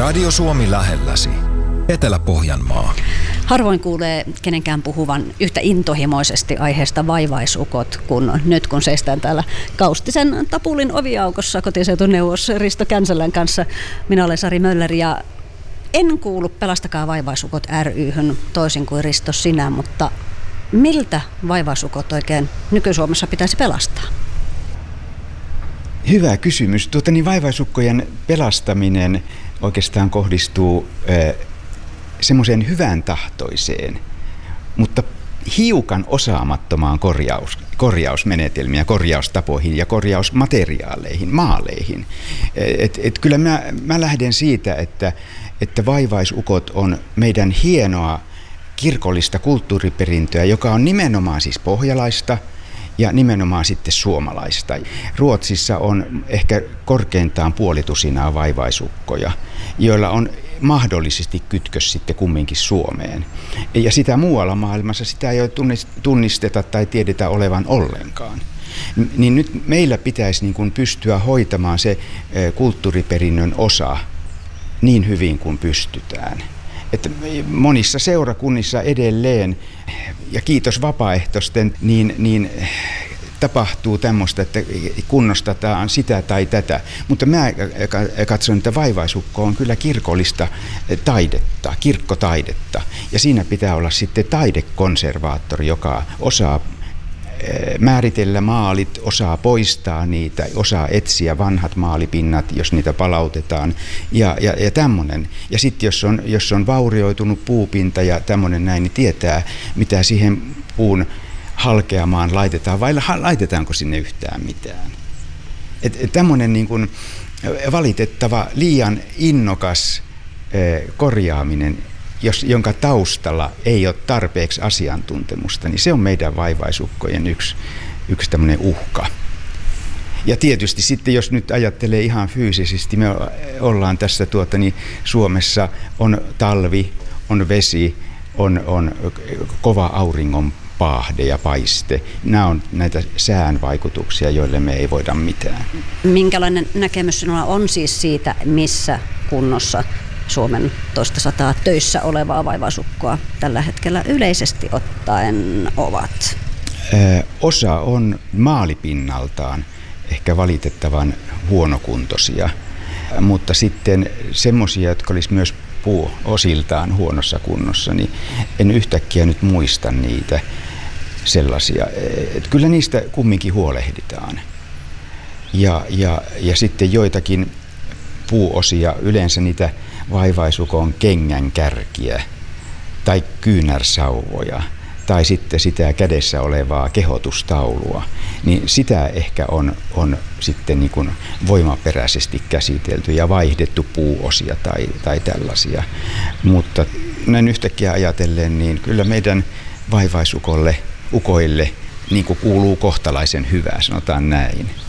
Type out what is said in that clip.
Radio Suomi lähelläsi. Etelä-Pohjanmaa. Harvoin kuulee kenenkään puhuvan yhtä intohimoisesti aiheesta vaivaisukot, kun nyt kun seistään täällä Kaustisen Tapulin oviaukossa kotiseutuneuvos Risto Känsälän kanssa. Minä olen Sari Möller ja en kuulu Pelastakaa vaivaisukot ry:hyn toisin kuin Risto sinä, mutta miltä vaivaisukot oikein nyky-Suomessa pitäisi pelastaa? Hyvä kysymys. Vaivaisukkojen pelastaminen oikeastaan kohdistuu semmoiseen hyvän tahtoiseen, mutta hiukan osaamattomaan korjausmenetelmiä, korjaustapoihin ja korjausmateriaaleihin, maaleihin. Kyllä mä lähden siitä, että vaivaisukot on meidän hienoa kirkollista kulttuuriperintöä, joka on nimenomaan siis pohjalaista ja nimenomaan sitten suomalaista. Ruotsissa on ehkä korkeintaan puolitusinaa vaivaisukkoja, joilla on mahdollisesti kytkös sitten kumminkin Suomeen. Ja sitä muualla maailmassa sitä ei ole tunnisteta tai tiedetä olevan ollenkaan. Niin nyt meillä pitäisi niin kuin pystyä hoitamaan se kulttuuriperinnön osa niin hyvin kuin pystytään. Että monissa seurakunnissa edelleen, ja kiitos vapaaehtoisten, niin tapahtuu tämmöistä, että kunnostetaan sitä tai tätä. Mutta mä katson, että vaivaisukko on kyllä kirkollista taidetta, kirkkotaidetta. Ja siinä pitää olla sitten taidekonservaattori, joka osaa määritellä maalit, osaa poistaa niitä, osaa etsiä vanhat maalipinnat, jos niitä palautetaan ja tämmöinen. Ja sitten jos on vaurioitunut puupinta ja tämmöinen näin, niin tietää, mitä siihen puun halkeamaan laitetaan vai laitetaanko sinne yhtään mitään. Tämmöinen niin kuin valitettava liian innokas korjaaminen, jonka taustalla ei ole tarpeeksi asiantuntemusta, niin se on meidän vaivaisukkojen yksi tämmöinen uhka. Ja tietysti sitten, jos nyt ajattelee ihan fyysisesti, me ollaan tässä Suomessa, on talvi, on vesi, on kova auringon paahde ja paiste. Nämä on näitä sään vaikutuksia, joille me ei voida mitään. Minkälainen näkemys sinulla on siis siitä, missä kunnossa Suomen toista sataa töissä olevaa vaivaisukkoa tällä hetkellä yleisesti ottaen ovat? Osa on maalipinnaltaan ehkä valitettavan huonokuntoisia, mutta sitten semmoisia, jotka olisi myös puuosiltaan huonossa kunnossa, niin en yhtäkkiä nyt muista niitä sellaisia. Että kyllä niistä kumminkin huolehditaan. Ja sitten joitakin puuosia, yleensä niitä vaivaisukon kengänkärkiä tai kyynärsauvoja tai sitten sitä kädessä olevaa kehotustaulua, niin sitä ehkä on sitten niin kuin voimaperäisesti käsitelty ja vaihdettu puuosia tai tällaisia. Mutta näin yhtäkkiä ajatellen, niin kyllä meidän vaivaisukoille, ukoille, niin kuin kuuluu kohtalaisen hyvää, sanotaan näin.